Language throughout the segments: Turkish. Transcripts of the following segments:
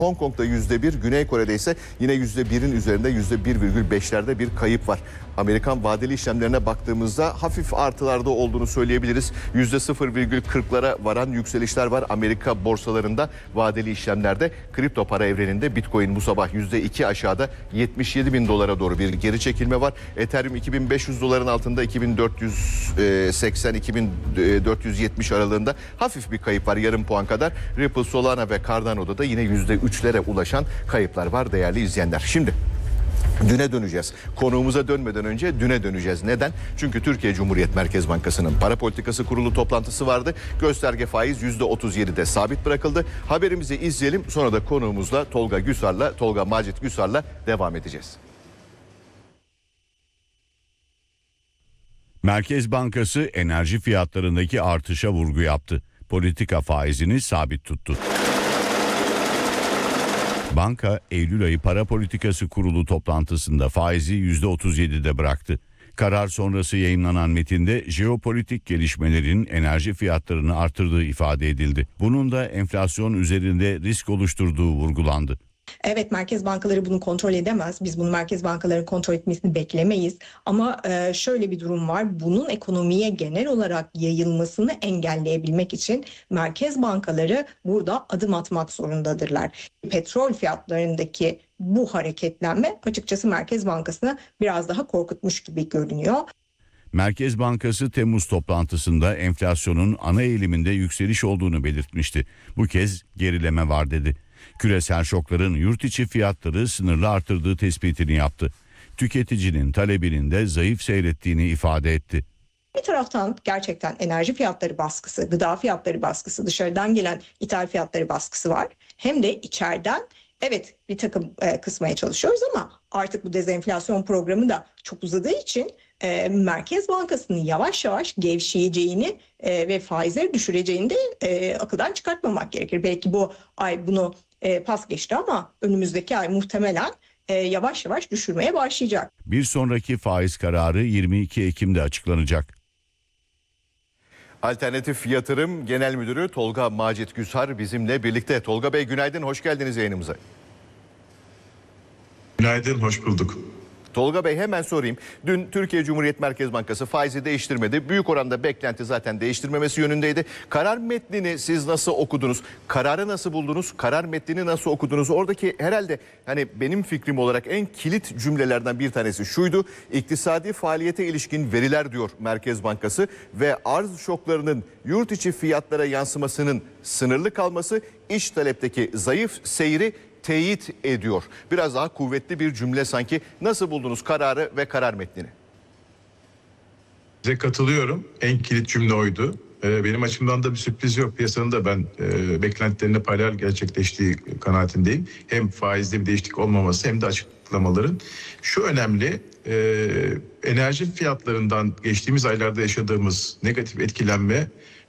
Hong Kong'da %1, Güney Kore'de ise yine %1'in üzerinde %1,5'lerde bir kayıp var. Amerikan vadeli işlemlerine baktığımızda hafif artılarda olduğunu söyleyebiliriz. %0,40'lara varan yükselişler var Amerika borsalarında vadeli işlemlerde. Kripto para evreninde Bitcoin bu sabah %2 aşağıda 77 bin dolara doğru bir geri çekilme var. Ethereum 2500 doların altında 2480-2470 aralığında hafif bir kayıp var, yarım puan kadar. Ripple, Solana ve Cardano'da da yine %3'lere ulaşan kayıplar var değerli izleyenler. Şimdi düne döneceğiz. Konuğumuza dönmeden önce düne döneceğiz. Neden? Çünkü Türkiye Cumhuriyet Merkez Bankası'nın Para Politikası Kurulu toplantısı vardı. Gösterge faiz %37'de sabit bırakıldı. Haberimizi izleyelim. Sonra da konuğumuzla Tolga Macit Güsar'la devam edeceğiz. Merkez Bankası enerji fiyatlarındaki artışa vurgu yaptı. Politika faizini sabit tuttu. Banka, Eylül ayı Para Politikası Kurulu toplantısında faizi %37'de bıraktı. Karar sonrası yayımlanan metinde jeopolitik gelişmelerin enerji fiyatlarını artırdığı ifade edildi. Bunun da enflasyon üzerinde risk oluşturduğu vurgulandı. Evet, merkez bankaları bunu kontrol edemez. Biz bunu merkez bankaların kontrol etmesini beklemeyiz. Ama şöyle bir durum var. Bunun ekonomiye genel olarak yayılmasını engelleyebilmek için merkez bankaları burada adım atmak zorundadırlar. Petrol fiyatlarındaki bu hareketlenme açıkçası Merkez Bankası'nı biraz daha korkutmuş gibi görünüyor. Merkez Bankası Temmuz toplantısında enflasyonun ana eğiliminde yükseliş olduğunu belirtmişti. Bu kez gerileme var dedi. Küresel şokların yurt içi fiyatları sınırlı artırdığı tespitini yaptı. Tüketicinin talebinin de zayıf seyrettiğini ifade etti. Bir taraftan gerçekten enerji fiyatları baskısı, gıda fiyatları baskısı, dışarıdan gelen ithal fiyatları baskısı var. Hem de içeriden evet bir takım kısmaya çalışıyoruz ama artık bu dezenflasyon programı da çok uzadığı için Merkez Bankası'nın yavaş yavaş gevşeyeceğini ve faizleri düşüreceğini de akıldan çıkartmamak gerekir. Belki bu ay bunu pas geçti ama önümüzdeki ay muhtemelen yavaş yavaş düşürmeye başlayacak. Bir sonraki faiz kararı 22 Ekim'de açıklanacak. Alternatif Yatırım Genel Müdürü Tolga Macit Güsar bizimle birlikte. Tolga Bey günaydın, hoş geldiniz yayınımıza. Günaydın, hoş bulduk. Tolga Bey hemen sorayım. Dün Türkiye Cumhuriyet Merkez Bankası faizi değiştirmedi. Büyük oranda beklenti zaten değiştirmemesi yönündeydi. Karar metnini siz nasıl okudunuz? Kararı nasıl buldunuz? Karar metnini nasıl okudunuz? Oradaki herhalde hani benim fikrim olarak en kilit cümlelerden bir tanesi şuydu. İktisadi faaliyete ilişkin veriler diyor Merkez Bankası ve arz şoklarının yurt içi fiyatlara yansımasının sınırlı kalması iç talepteki zayıf seyri teyit ediyor. Biraz daha kuvvetli bir cümle sanki. Nasıl buldunuz kararı ve karar metnini? Size katılıyorum. En kilit cümle oydu. Benim açımdan da bir sürpriz yok. Piyasanın da ben beklentilerine paralel gerçekleştiği kanaatindeyim. Hem faizde bir değişiklik olmaması hem de açıklamaların. Şu önemli, enerji fiyatlarından geçtiğimiz aylarda yaşadığımız negatif etkilenme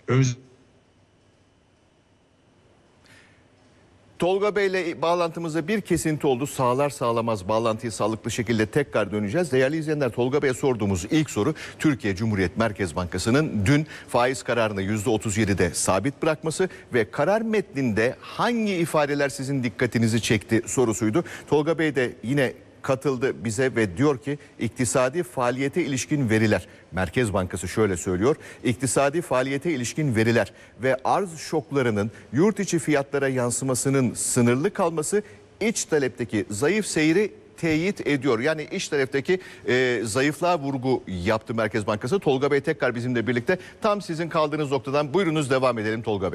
Tolga Bey'le bağlantımızda bir kesinti oldu. Sağlar sağlamaz bağlantıyı sağlıklı şekilde tekrar döneceğiz. Değerli izleyenler, Tolga Bey'e sorduğumuz ilk soru Türkiye Cumhuriyet Merkez Bankası'nın dün faiz kararını %37'de sabit bırakması ve karar metninde hangi ifadeler sizin dikkatinizi çekti sorusuydu. Tolga Bey de yine katıldı bize ve diyor ki iktisadi faaliyete ilişkin veriler. Merkez Bankası şöyle söylüyor. İktisadi faaliyete ilişkin veriler ve arz şoklarının yurt içi fiyatlara yansımasının sınırlı kalması iç talepteki zayıf seyri teyit ediyor. Yani iç taraftaki zayıflığa vurgu yaptı Merkez Bankası. Tolga Bey tekrar bizimle birlikte. Tam sizin kaldığınız noktadan buyurunuz devam edelim Tolga Bey.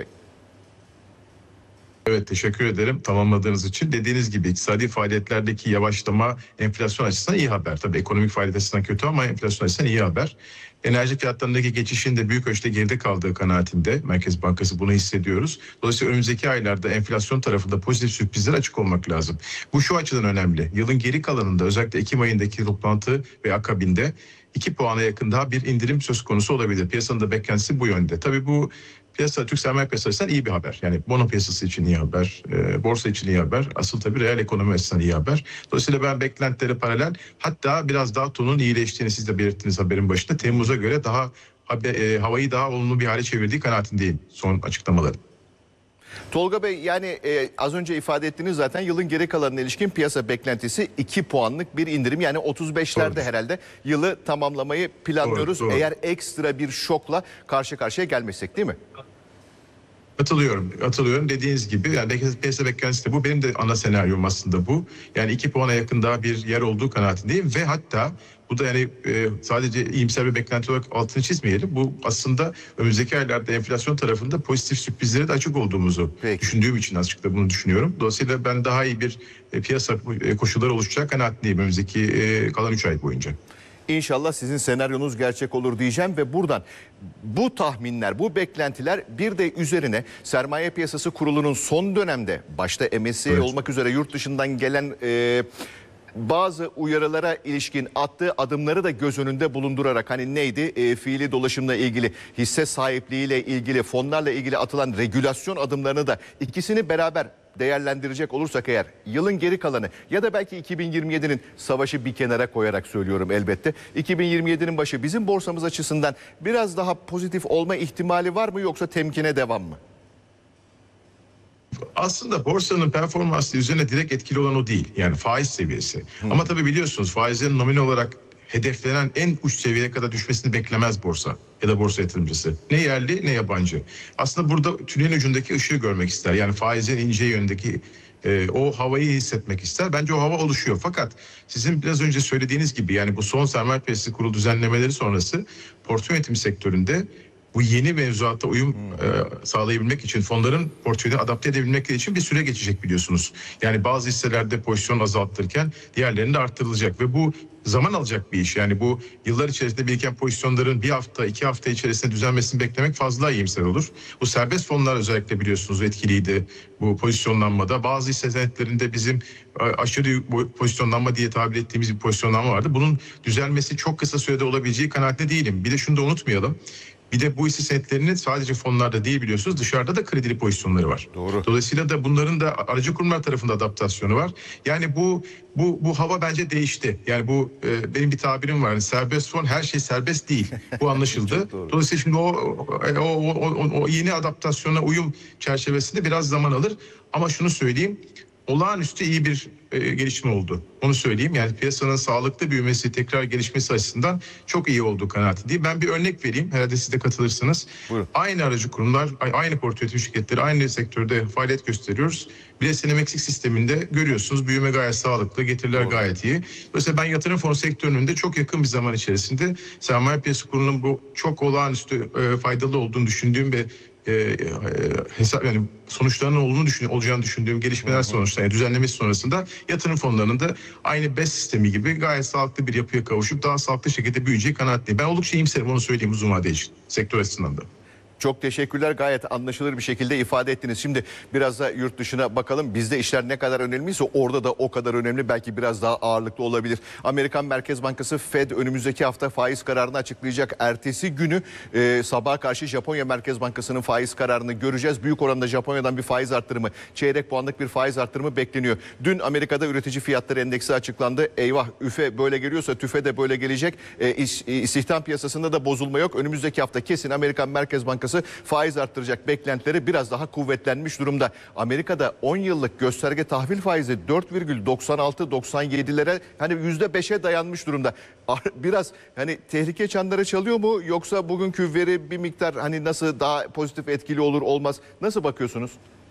Evet, teşekkür ederim tamamladığınız için. Dediğiniz gibi iktisadi faaliyetlerdeki yavaşlama enflasyon açısından iyi haber. Tabii ekonomik faaliyet açısından kötü ama enflasyon açısından iyi haber. Enerji fiyatlarındaki geçişin de büyük ölçüde geride kaldığı kanaatinde Merkez Bankası, bunu hissediyoruz. Dolayısıyla önümüzdeki aylarda enflasyon tarafında pozitif sürprizler açık olmak lazım. Bu şu açıdan önemli. Yılın geri kalanında özellikle Ekim ayındaki toplantı ve akabinde 2 puana yakın daha bir indirim söz konusu olabilir. Piyasanın da beklentisi bu yönde. Tabii bu piyasa, Türk sermaye piyasası açısından iyi bir haber. Yani bono piyasası için iyi haber, borsa için iyi haber. Asıl tabii reel ekonomi açısından iyi haber. Dolayısıyla ben beklentileri paralel, hatta biraz daha tonun iyileştiğini siz de belirttiniz haberin başında. Temmuz'a göre daha havayı daha olumlu bir hale çevirdiği kanaatindeyim son açıklamaları. Tolga Bey, yani az önce ifade ettiğiniz zaten yılın geri kalanına ilişkin piyasa beklentisi 2 puanlık bir indirim. Yani 35'lerde Doğru. herhalde yılı tamamlamayı planlıyoruz. Doğru. Eğer ekstra bir şokla karşı karşıya gelmezsek, değil mi? Katılıyorum. Dediğiniz gibi yani piyasa beklentisi de bu. Benim de ana senaryom aslında bu. Yani 2 puana yakın daha bir yer olduğu kanaatindeyim ve hatta bu da yani sadece iyimser bir beklenti olarak altını çizmeyelim. Bu aslında önümüzdeki aylarda enflasyon tarafında pozitif sürprizlere de açık olduğumuzu düşündüğüm için açıkçası bunu düşünüyorum. Dolayısıyla ben daha iyi bir piyasa koşulları oluşacak kanaatindeyim önümüzdeki kalan 3 ay boyunca. İnşallah sizin senaryonuz gerçek olur diyeceğim ve buradan bu tahminler, bu beklentiler bir de üzerine Sermaye Piyasası Kurulu'nun son dönemde başta MSCI olmak üzere yurt dışından gelen bazı uyarılara ilişkin attığı adımları da göz önünde bulundurarak, hani neydi? Fiili dolaşımla ilgili, hisse sahipliğiyle ilgili, fonlarla ilgili atılan regülasyon adımlarını da ikisini beraber değerlendirecek olursak eğer yılın geri kalanı ya da belki 2027'nin, savaşı bir kenara koyarak söylüyorum elbette, 2027'nin başı bizim borsamız açısından biraz daha pozitif olma ihtimali var mı, yoksa temkine devam mı? Aslında borsanın performansı üzerine direkt etkili olan o değil. Yani faiz seviyesi. Ama tabii biliyorsunuz faizlerin nominal olarak hedeflenen en uç seviyeye kadar düşmesini beklemez borsa ya da borsa yatırımcısı. Ne yerli ne yabancı. Aslında burada tünelin ucundaki ışığı görmek ister. Yani faizin ineceği yöndeki o havayı hissetmek ister. Bence o hava oluşuyor. Fakat sizin biraz önce söylediğiniz gibi yani bu son Sermaye Piyasası Kurulu düzenlemeleri sonrası portföy yönetimi sektöründe bu yeni mevzuata uyum sağlayabilmek için, fonların portföyünü adapte edebilmek için bir süre geçecek biliyorsunuz. Yani bazı hisselerde pozisyon azaltırken diğerlerinde arttırılacak ve bu zaman alacak bir iş. Yani bu yıllar içerisinde biriken pozisyonların bir hafta, 2 hafta içerisinde düzelmesini beklemek fazla iyimser olur. Bu serbest fonlar özellikle biliyorsunuz etkiliydi bu pozisyonlanmada. Bazı hisse senetlerinde bizim aşırı pozisyonlanma diye tabir ettiğimiz bir pozisyonlanma vardı. Bunun düzelmesi çok kısa sürede olabileceği kanaatinde değilim. Bir de şunu da unutmayalım. Bir de bu hisse senetlerinin sadece fonlarda değil biliyorsunuz, dışarıda da kredili pozisyonları var. Doğru. Dolayısıyla da bunların da aracı kurumlar tarafında adaptasyonu var. Yani bu hava bence değişti. Yani bu benim bir tabirim var. Yani serbest fon, her şey serbest değil. Bu anlaşıldı. Dolayısıyla şimdi o yeni adaptasyona uyum çerçevesinde biraz zaman alır. Ama şunu söyleyeyim. Olağanüstü iyi bir gelişme oldu. Onu söyleyeyim. Yani piyasanın sağlıklı büyümesi, tekrar gelişmesi açısından çok iyi olduğu kanaatindeyim. Ben bir örnek vereyim. Herhalde siz de katılırsınız. Buyurun. Aynı aracı kurumlar, aynı portföy şirketleri, aynı sektörde faaliyet gösteriyoruz. Bir de senemeksik sisteminde görüyorsunuz büyüme gayet sağlıklı, getiriler gayet iyi. Dolayısıyla ben yatırım fonu sektörünün de çok yakın bir zaman içerisinde Sermaye Piyasası Kurulu'nun bu çok olağanüstü faydalı olduğunu düşündüğüm ve yani sonuçlarının olacağını düşündüğüm gelişmeler sonuçta, yani düzenlemesi sonrasında yatırım fonlarının da aynı BES sistemi gibi gayet sağlıklı bir yapıya kavuşup daha sağlıklı şekilde büyüyeceği kanaatliyim. Ben oldukça iyimserim, onu söyleyeyim uzun vade için sektör açısından da. Çok teşekkürler. Gayet anlaşılır bir şekilde ifade ettiniz. Şimdi biraz da yurt dışına bakalım. Bizde işler ne kadar önemliyse orada da o kadar önemli. Belki biraz daha ağırlıklı olabilir. Amerikan Merkez Bankası Fed önümüzdeki hafta faiz kararını açıklayacak. Ertesi günü sabaha karşı Japonya Merkez Bankası'nın faiz kararını göreceğiz. Büyük oranda Japonya'dan bir faiz arttırımı, çeyrek puanlık bir faiz arttırımı bekleniyor. Dün Amerika'da üretici fiyatları endeksi açıklandı. Eyvah, üfe böyle geliyorsa tüfe de böyle gelecek. İstihdam piyasasında da bozulma yok. Önümüzdeki hafta kesin Amerikan Merkez Bankası faiz arttıracak beklentileri biraz daha kuvvetlenmiş durumda. Amerika'da 10 yıllık gösterge tahvil faizi 4,96-97'lere, hani %5'e dayanmış durumda. Biraz hani tehlike çanları çalıyor mu, yoksa bugünkü veri bir miktar hani nasıl daha pozitif etkili olur olmaz, nasıl bakıyorsunuz?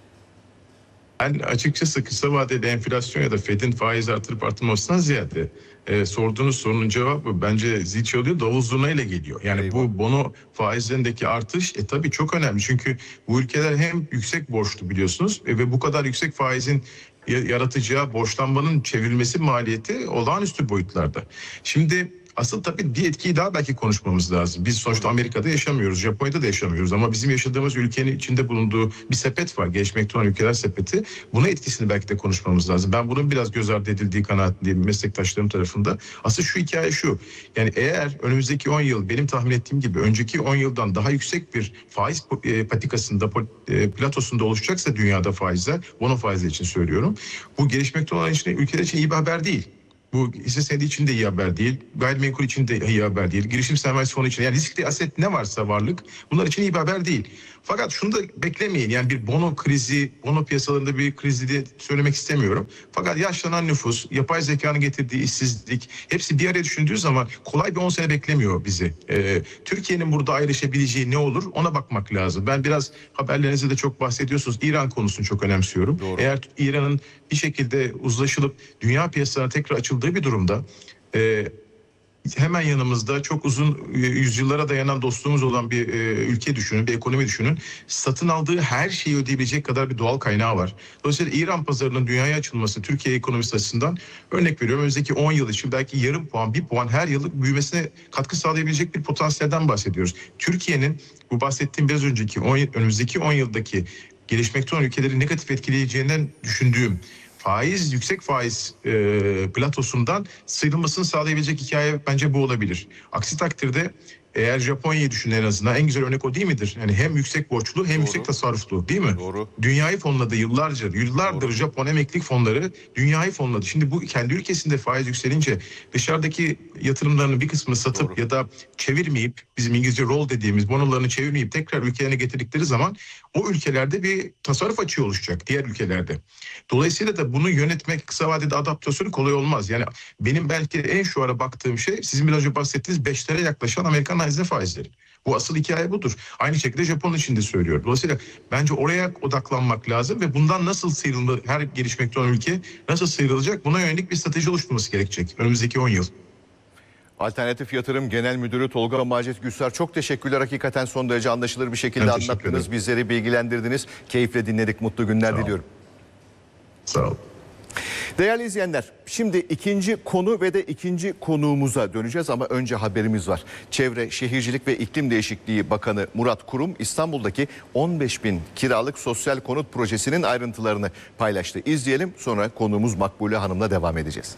Ben açıkçası kısa vadeli enflasyon ya da Fed'in faiz artırıp arttırmasından ziyade sorduğunuz sorunun cevabı bence zil çalıyor, davul zurnayla geliyor. Yani Eyvah. bu bono faizlerindeki artış tabii çok önemli. Çünkü bu ülkeler hem yüksek borçlu biliyorsunuz ve bu kadar yüksek faizin yaratacağı borçlanmanın çevrilmesi maliyeti olağanüstü boyutlarda. Şimdi asıl tabii bir etkiyi daha belki konuşmamız lazım. Biz sonuçta Amerika'da yaşamıyoruz, Japonya'da da yaşamıyoruz ama bizim yaşadığımız ülkenin içinde bulunduğu bir sepet var. Gelişmekte olan ülkeler sepeti. Buna etkisini belki de konuşmamız lazım. Ben bunun biraz göz ardı edildiği kanaatindeyim meslektaşlarım tarafında. Asıl şu hikaye şu. Yani eğer önümüzdeki 10 yıl benim tahmin ettiğim gibi önceki 10 yıldan daha yüksek bir faiz patikasında, platosunda oluşacaksa dünyada faizler, bono faizleri için söylüyorum. Bu gelişmekte olan ülkeler için iyi bir haber değil. Bu hisse senedi için de iyi haber değil, gayrimenkul için de iyi haber değil, girişim sermayesi fonu için, yani riskli aset ne varsa varlık, bunlar için iyi bir haber değil. Fakat şunu da beklemeyin. Yani bir bono krizi, bono piyasalarında bir krizi diye söylemek istemiyorum. Fakat yaşlanan nüfus, yapay zekanın getirdiği işsizlik, hepsi bir araya düşündüğü zaman kolay bir 10 sene beklemiyor bizi. Türkiye'nin burada ayrışabileceği ne olur, ona bakmak lazım. Ben biraz haberlerinizde de çok bahsediyorsunuz. İran konusunu çok önemsiyorum. Doğru. Eğer İran'ın bir şekilde uzlaşılıp dünya piyasalarına tekrar açıldığı bir durumda hemen yanımızda çok uzun yüzyıllara dayanan dostluğumuz olan bir ülke düşünün, bir ekonomi düşünün. Satın aldığı her şeyi ödeyebilecek kadar bir doğal kaynağı var. Dolayısıyla İran pazarının dünyaya açılması Türkiye ekonomisi açısından, örnek veriyorum, önümüzdeki 10 yıl için belki yarım puan, bir puan her yıllık büyümesine katkı sağlayabilecek bir potansiyelden bahsediyoruz. Türkiye'nin bu bahsettiğim biraz önceki önümüzdeki 10 yıldaki gelişmekte olan ülkeleri negatif etkileyeceğinden düşündüğüm yüksek faiz platosundan sıyrılmasını sağlayabilecek hikaye bence bu olabilir. Aksi takdirde eğer Japonya'yı düşünün, en azından en güzel örnek o değil midir? Yani hem yüksek borçlu hem Doğru. yüksek tasarruflu, değil mi? Doğru. Dünyayı fonladı yıllardır Doğru. Japon emeklilik fonları dünyayı fonladı. Şimdi bu kendi ülkesinde faiz yükselince dışarıdaki yatırımlarının bir kısmını satıp Doğru. ya da çevirmeyip, bizim İngilizce roll dediğimiz bonolarını çevirmeyip tekrar ülkelerine getirdikleri zaman o ülkelerde bir tasarruf açığı oluşacak diğer ülkelerde. Dolayısıyla da bunu yönetmek, kısa vadede adaptasyonu kolay olmaz. Yani benim belki en şu ara baktığım şey, sizin biraz önce bahsettiğiniz 5'lere yaklaşan Amerikan hazine faizleri. Bu asıl hikaye budur. Aynı şekilde Japon için de söylüyorum. Dolayısıyla bence oraya odaklanmak lazım ve bundan nasıl sıyrılmalı, her gelişmekte olan ülke nasıl sıyrılacak, buna yönelik bir strateji oluşturması gerekecek önümüzdeki 10 yıl. Alternatif Yatırım Genel Müdürü Tolga Macit Güçser, çok teşekkürler. Hakikaten son derece anlaşılır bir şekilde Ben teşekkür anlattınız. ederim. Bizleri bilgilendirdiniz. Keyifle dinledik. Mutlu günler Sağ olun. diliyorum. Sağ olun. Değerli izleyenler, şimdi ikinci konu ve de ikinci konuğumuza döneceğiz ama önce haberimiz var. Çevre, Şehircilik ve İklim Değişikliği Bakanı Murat Kurum, İstanbul'daki 15.000 kiralık sosyal konut projesinin ayrıntılarını paylaştı. İzleyelim, sonra konuğumuz Makbule Hanım'la devam edeceğiz.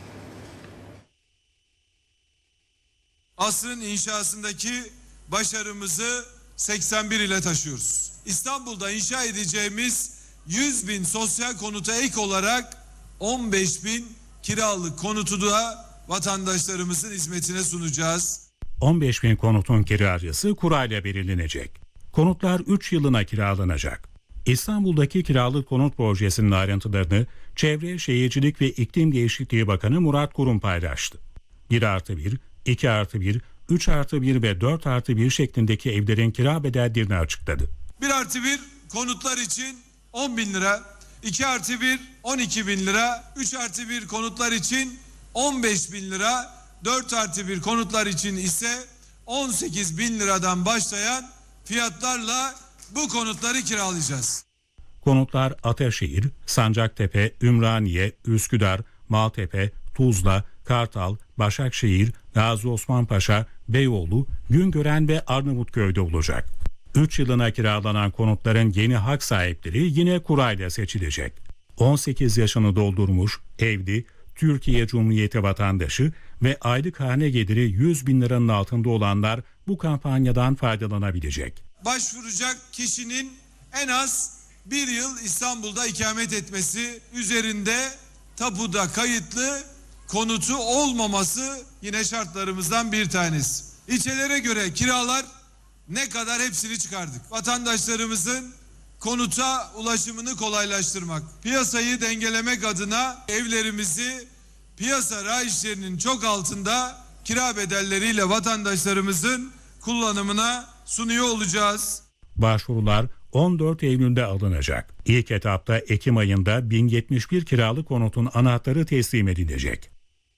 Asrın inşasındaki başarımızı 81 ile taşıyoruz. İstanbul'da inşa edeceğimiz 100.000 sosyal konuta ek olarak 15.000 kiralık konutu da vatandaşlarımızın hizmetine sunacağız. 15.000 konutun kiracısı kurayla belirlenecek. Konutlar 3 yılına kiralanacak. İstanbul'daki kiralık konut projesinin ayrıntılarını Çevre, Şehircilik ve İklim Değişikliği Bakanı Murat Kurum paylaştı. 1+1, 2+1, 3+1 ve 4+1 şeklindeki evlerin kira bedellerini açıkladı. 1+1 konutlar için 10.000 lira, 2+1 12.000 lira, 3+1 konutlar için 15.000 lira, 4+1 konutlar için ise 18.000 liradan başlayan fiyatlarla bu konutları kiralayacağız. Konutlar Ataşehir, Sancaktepe, Ümraniye, Üsküdar, Maltepe, Tuzla, Kartal, Başakşehir, Gazi Osman Paşa, Beyoğlu, Güngören ve Arnavutköy'de olacak. 3 yılına kiralanan konutların yeni hak sahipleri yine kurayla seçilecek. 18 yaşını doldurmuş, evli, Türkiye Cumhuriyeti vatandaşı ve aylık hane geliri 100.000 liranın altında olanlar bu kampanyadan faydalanabilecek. Başvuracak kişinin en az bir yıl İstanbul'da ikamet etmesi, üzerinde tapuda kayıtlı konutu olmaması yine şartlarımızdan bir tanesi. İlçelere göre kiralar ne kadar, hepsini çıkardık. Vatandaşlarımızın konuta ulaşımını kolaylaştırmak, piyasayı dengelemek adına evlerimizi piyasa rayişlerinin çok altında kira bedelleriyle vatandaşlarımızın kullanımına sunuyor olacağız. Başvurular 14 Eylül'de alınacak. İlk etapta Ekim ayında 1071 kiralık konutun anahtarı teslim edilecek.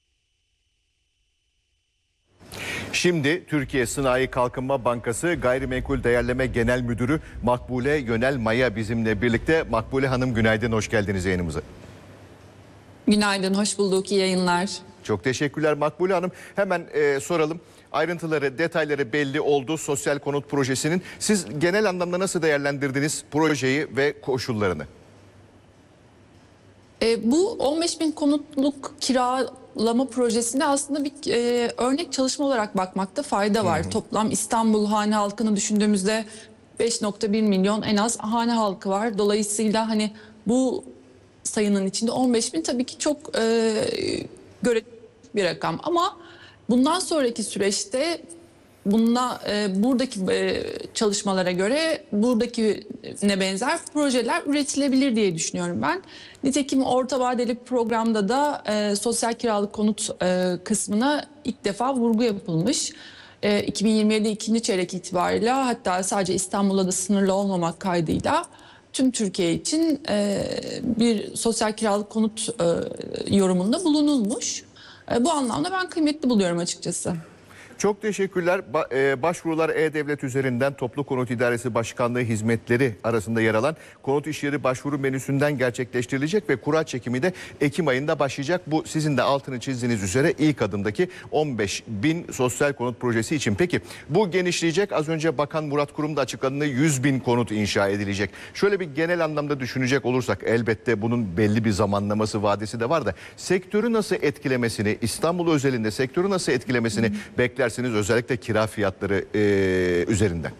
Şimdi Türkiye Sanayi Kalkınma Bankası Gayrimenkul Değerleme Genel Müdürü Makbule Yönel Maya bizimle birlikte. Makbule Hanım, günaydın, hoş geldiniz yayınımıza. Günaydın, hoş bulduk, iyi yayınlar. Çok teşekkürler Makbule Hanım. Hemen soralım. Ayrıntıları, detayları belli oldu sosyal konut projesinin. Siz genel anlamda nasıl değerlendirdiniz projeyi ve koşullarını? Bu 15.000 konutluk kiralama projesinde aslında bir örnek çalışma olarak bakmakta fayda var. Toplam İstanbul hane halkını düşündüğümüzde 5.1 milyon en az hane halkı var. Dolayısıyla hani bu sayının içinde 15.000 tabii ki çok göreceli bir rakam. Ama bundan sonraki süreçte bununla buradaki çalışmalara göre buradakine benzer projeler üretilebilir diye düşünüyorum ben. Nitekim orta vadeli programda da sosyal kiralık konut kısmına ilk defa vurgu yapılmış. 2027 ikinci çeyrek itibariyle, hatta sadece İstanbul'da da sınırlı olmamak kaydıyla tüm Türkiye için bir sosyal kiralık konut yorumunda bulunulmuş. Bu anlamda ben kıymetli buluyorum açıkçası. Çok teşekkürler. Başvurular E-Devlet üzerinden Toplu Konut İdaresi Başkanlığı hizmetleri arasında yer alan konut işyeri başvuru menüsünden gerçekleştirilecek ve kura çekimi de Ekim ayında başlayacak. Bu sizin de altını çizdiğiniz üzere ilk adımdaki 15.000 sosyal konut projesi için. Peki bu genişleyecek. Az önce Bakan Murat Kurum da açıkladığında 100.000 konut inşa edilecek. Şöyle bir genel anlamda düşünecek olursak, elbette bunun belli bir zamanlaması, vadesi de var da sektörü nasıl etkilemesini, İstanbul özelinde sektörü nasıl etkilemesini bekler? Özellikle kira fiyatları üzerinden.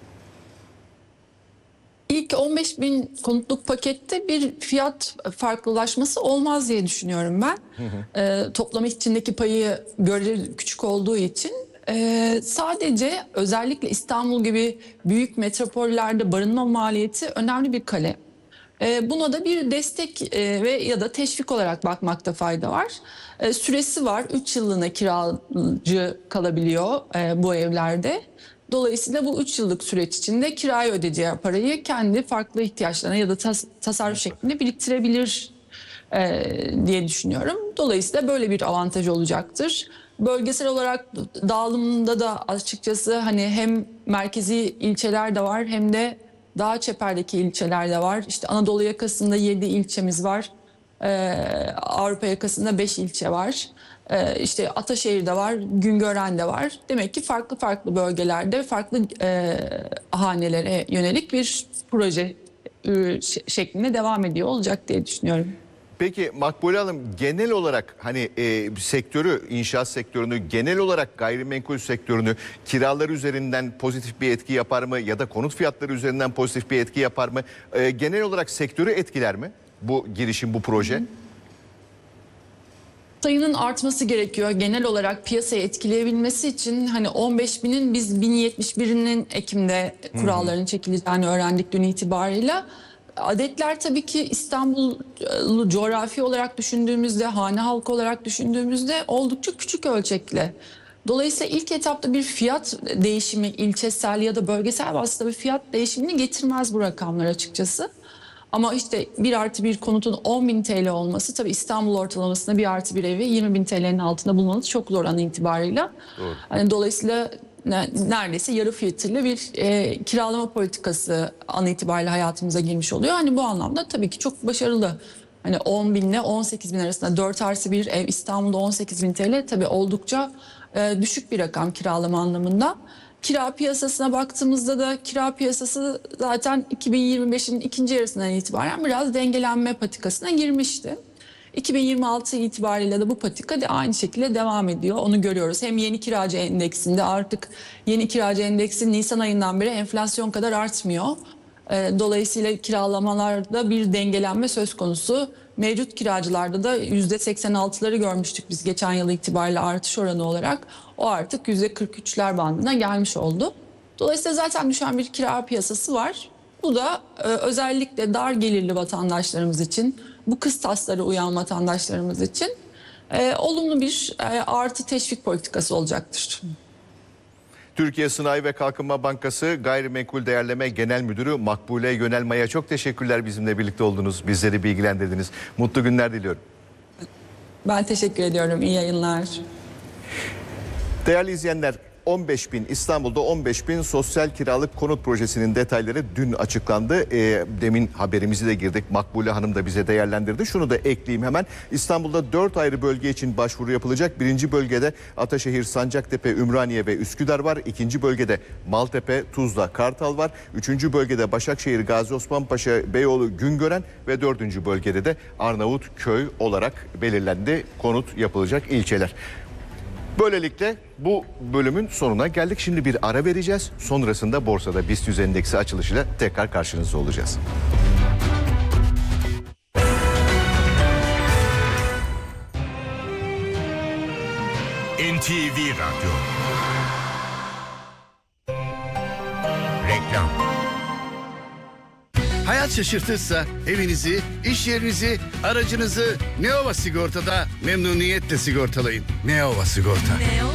İlk 15.000 konutluk pakette bir fiyat farklılaşması olmaz diye düşünüyorum ben. Toplam içindeki payı göre küçük olduğu için sadece özellikle İstanbul gibi büyük metropollerde barınma maliyeti önemli bir kalem. Buna da bir destek ve ya da teşvik olarak bakmakta fayda var. Süresi var. 3 yıllığına kiracı kalabiliyor bu evlerde. Dolayısıyla bu 3 yıllık süreç içinde kiraya ödeyeceği parayı kendi farklı ihtiyaçlarına ya da tasarruf şeklinde biriktirebilir diye düşünüyorum. Dolayısıyla böyle bir avantajı olacaktır. Bölgesel olarak dağılımında da açıkçası hani hem merkezi ilçeler de var hem de daha çeperdeki ilçeler de var. İşte Anadolu yakasında 7 ilçemiz var. Avrupa yakasında 5 ilçe var. İşte Ataşehir'de var, Güngören'de var. Demek ki farklı farklı bölgelerde farklı hanelere yönelik bir proje şeklinde devam ediyor olacak diye düşünüyorum. Peki Makbule Hanım, genel olarak hani sektörü, inşaat sektörünü, genel olarak gayrimenkul sektörünü kiralar üzerinden pozitif bir etki yapar mı ya da konut fiyatları üzerinden pozitif bir etki yapar mı? Genel olarak sektörü etkiler mi bu girişim, bu proje? Sayının artması gerekiyor. Genel olarak piyasayı etkileyebilmesi için hani 15.000'in biz 1071'inin Ekim'de kuralların çekileceğini öğrendik dün itibarıyla. Adetler tabii ki İstanbul'u coğrafi olarak düşündüğümüzde, hane halkı olarak düşündüğümüzde oldukça küçük ölçekli. Dolayısıyla ilk etapta bir fiyat değişimi, ilçesel ya da bölgesel bazda bir fiyat değişimini getirmez bu rakamlar açıkçası. Ama işte 1+1 konutun 10.000 TL olması tabii İstanbul ortalamasında 1+1 evi 20.000 TL'nin altında bulmanız çok zor an itibarıyla. Yani dolayısıyla neredeyse yarı fiyatıyla bir kiralama politikası an itibariyle hayatımıza girmiş oluyor. Hani bu anlamda tabii ki çok başarılı. Hani 10.000 ile 18.000 arasında 4+1 ev İstanbul'da 18.000 TL tabii oldukça düşük bir rakam kiralama anlamında. Kira piyasasına baktığımızda da kira piyasası zaten 2025'in ikinci yarısından itibaren biraz dengelenme patikasına girmişti. 2026 itibariyle de bu patika de aynı şekilde devam ediyor. Onu görüyoruz. Hem yeni kiracı endeksinde artık yeni kiracı endeksi Nisan ayından beri enflasyon kadar artmıyor. Dolayısıyla kiralamalarda bir dengelenme söz konusu. Mevcut kiracılarda da %86'ları görmüştük biz geçen yıl itibariyle artış oranı olarak. O artık %43'ler bandına gelmiş oldu. Dolayısıyla zaten düşen bir kira piyasası var. Bu da özellikle dar gelirli vatandaşlarımız için, bu kıstaslara uyan vatandaşlarımız için olumlu bir artı teşvik politikası olacaktır. Türkiye Sanayi ve Kalkınma Bankası Gayrimenkul Değerleme Genel Müdürü Makbule Yönelmay'a çok teşekkürler, bizimle birlikte oldunuz, bizleri bilgilendirdiniz. Mutlu günler diliyorum. Ben teşekkür ediyorum. İyi yayınlar. Değerli izleyenler, 15.000 İstanbul'da 15.000 sosyal kiralık konut projesinin detayları dün açıklandı. Demin haberimizi de girdik. Makbule Hanım da bize değerlendirdi. Şunu da ekleyeyim hemen. İstanbul'da 4 ayrı bölge için başvuru yapılacak. Birinci bölgede Ataşehir, Sancaktepe, Ümraniye ve Üsküdar var. İkinci bölgede Maltepe, Tuzla, Kartal var. Üçüncü bölgede Başakşehir, Gazi Osman Paşa, Beyoğlu, Güngören ve dördüncü bölgede de Arnavutköy olarak belirlendi konut yapılacak ilçeler. Böylelikle bu bölümün sonuna geldik. Şimdi bir ara vereceğiz. Sonrasında borsada BIST 100 endeksi açılışıyla tekrar karşınızda olacağız. NTV Radyo. şaşırtırsa evinizi, iş yerinizi, aracınızı Neova Sigorta'da memnuniyetle sigortalayın. Neova Sigorta.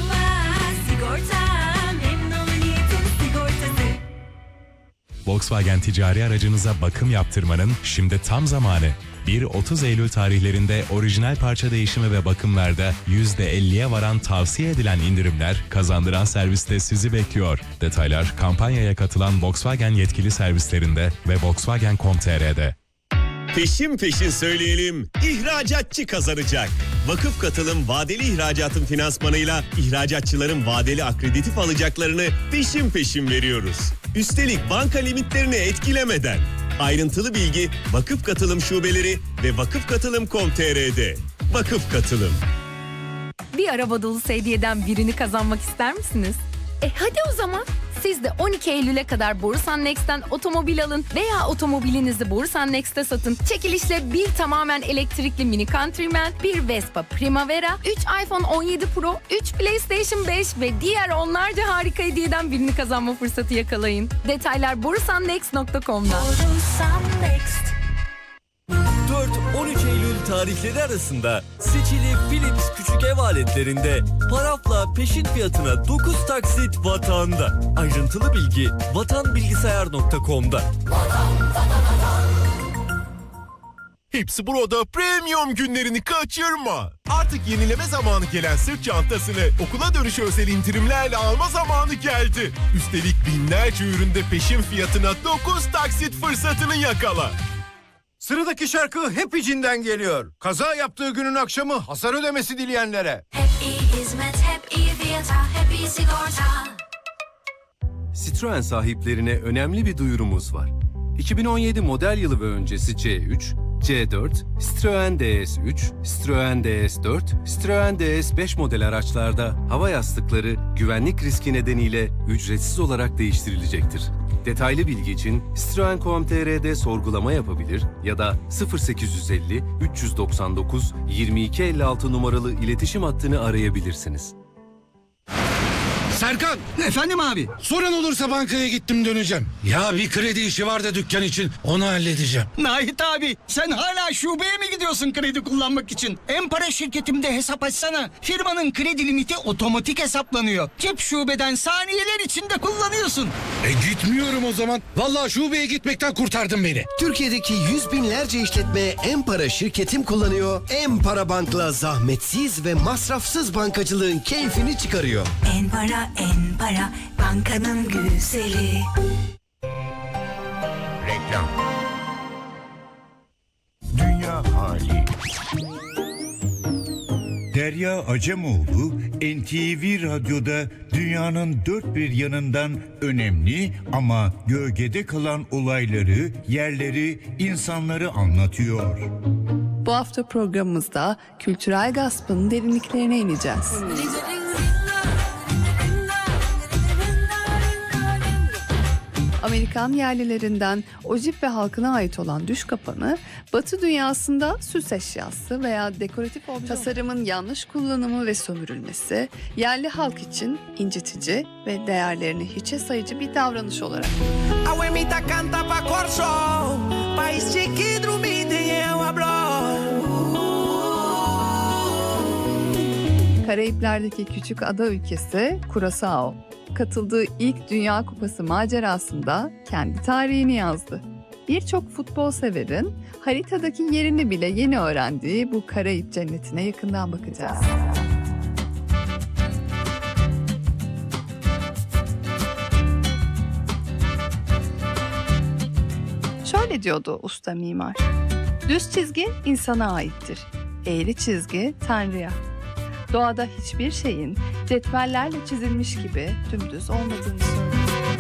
Volkswagen ticari aracınıza bakım yaptırmanın şimdi tam zamanı. 1-30 Eylül tarihlerinde orijinal parça değişimi ve bakımlarda %50'ye varan tavsiye edilen indirimler kazandıran serviste sizi bekliyor. Detaylar kampanyaya katılan Volkswagen yetkili servislerinde ve Volkswagen.com.tr'de. Peşin peşin söyleyelim, ihracatçı kazanacak. Vakıf Katılım vadeli ihracatın finansmanıyla ihracatçıların vadeli akreditif alacaklarını peşin peşin veriyoruz. Üstelik banka limitlerini etkilemeden. Ayrıntılı bilgi Vakıf Katılım şubeleri ve vakıfkatılım.com.tr'de. Vakıf Katılım. Bir araba dolusu hediyeden birini kazanmak ister misiniz? Hadi o zaman. Siz de 12 Eylül'e kadar Borusan Next'ten otomobil alın veya otomobilinizi Borusan Next'te satın. Çekilişle bir tamamen elektrikli Mini Countryman, bir Vespa Primavera, 3 iPhone 17 Pro, 3 PlayStation 5 ve diğer onlarca harika hediyeden birini kazanma fırsatı yakalayın. Detaylar borusannext.com'da. Borusan Next. 4-13 Eylül tarihleri arasında seçili Philips küçük ev aletlerinde parafla peşin fiyatına 9 taksit Vatan'da. Ayrıntılı bilgi vatanbilgisayar.com'da. Hepsi burada premium günlerini kaçırma. Artık yenileme zamanı gelen sırt çantasını okula dönüş özel indirimlerle alma zamanı geldi. Üstelik binlerce üründe peşin fiyatına 9 taksit fırsatını yakala. Sıradaki şarkı hep içinden geliyor. Kaza yaptığı günün akşamı hasar ödemesi dileyenlere. Hep iyi hizmet, hep iyi fiyata, hep iyi sigorta. Citroen sahiplerine önemli bir duyurumuz var. 2017 model yılı ve öncesi C3, C4, Citroen DS3, Citroen DS4, Citroen DS5 model araçlarda hava yastıkları güvenlik riski nedeniyle ücretsiz olarak değiştirilecektir. Detaylı bilgi için Citroen.com.tr'de sorgulama yapabilir ya da 0850 399 2256 numaralı iletişim hattını arayabilirsiniz. Serkan! Efendim abi? Sorun olursa bankaya gittim döneceğim. Ya bir kredi işi var da dükkan için onu halledeceğim. Nahit abi sen hala şubeye mi gidiyorsun kredi kullanmak için? En-Para şirketimde hesap açsana. Firmanın kredi limiti otomatik hesaplanıyor. Cep şubeden saniyeler içinde kullanıyorsun. Gitmiyorum o zaman. Vallahi şubeye gitmekten kurtardın beni. Türkiye'deki yüz binlerce işletme En-Para şirketim kullanıyor. En-Para Bank'la zahmetsiz ve masrafsız bankacılığın keyfini çıkarıyor. En-Para, En-Para, bankanın güzeli. Reklam. Dünya hali. Derya Acemoğlu, NTV Radyo'da dünyanın dört bir yanından önemli ama gölgede kalan olayları, yerleri, insanları anlatıyor. Bu hafta programımızda kültürel gaspın derinliklerine ineceğiz. Amerikan yerlilerinden ojip ve halkına ait olan düş kapanı, Batı dünyasında süs eşyası veya dekoratif obje tasarımın yanlış kullanımı ve sömürülmesi, yerli halk için incitici ve değerlerini hiçe sayıcı bir davranış olarak. Karayipler'deki küçük ada ülkesi Curaçao, katıldığı ilk Dünya Kupası macerasında kendi tarihini yazdı. Birçok futbol severin haritadaki yerini bile yeni öğrendiği bu Karayip cennetine yakından bakacağız. Şöyle diyordu usta mimar: düz çizgi insana aittir, eğri çizgi Tanrı'ya. Doğada hiçbir şeyin cetvellerle çizilmiş gibi dümdüz olmadığını söylüyor.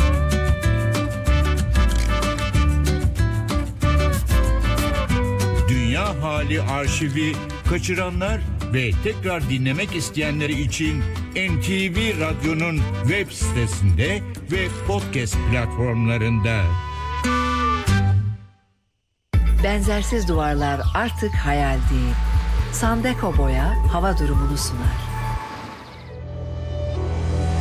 Dünya Hali arşivi kaçıranlar ve tekrar dinlemek isteyenleri için NTV Radyo'nun web sitesinde ve podcast platformlarında. Benzersiz duvarlar artık hayal değil. Sandeko Boya hava durumunu sunar.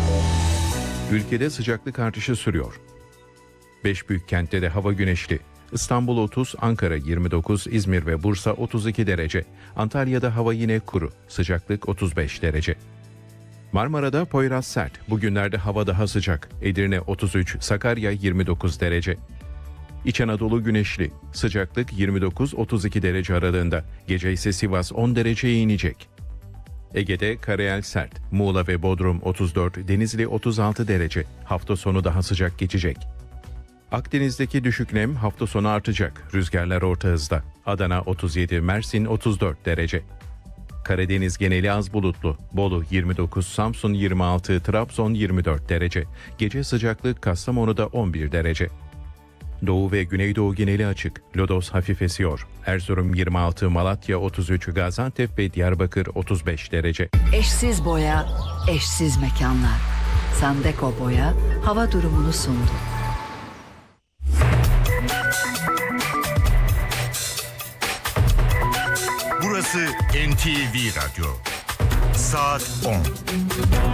Ülkede sıcaklık artışı sürüyor. 5 büyük kentte de hava güneşli. İstanbul 30, Ankara 29, İzmir ve Bursa 32 derece. Antalya'da hava yine kuru, sıcaklık 35 derece. Marmara'da Poyraz sert, bugünlerde hava daha sıcak. Edirne 33, Sakarya 29 derece. İç Anadolu güneşli, sıcaklık 29-32 derece aralığında. Gece ise Sivas 10 dereceye inecek. Ege'de karayel sert, Muğla ve Bodrum 34, Denizli 36 derece. Hafta sonu daha sıcak geçecek. Akdeniz'deki düşük nem hafta sonu artacak. Rüzgarlar orta hızda. Adana 37, Mersin 34 derece. Karadeniz geneli az bulutlu. Bolu 29, Samsun 26, Trabzon 24 derece. Gece sıcaklık Kastamonu'da 11 derece. Doğu ve Güneydoğu geneli açık. Lodos hafif esiyor. Erzurum 26, Malatya 33, Gaziantep ve Diyarbakır 35 derece. Eşsiz boya, eşsiz mekanlar. Sandeko Boya hava durumunu sundu. Burası NTV Radyo. Saat 10.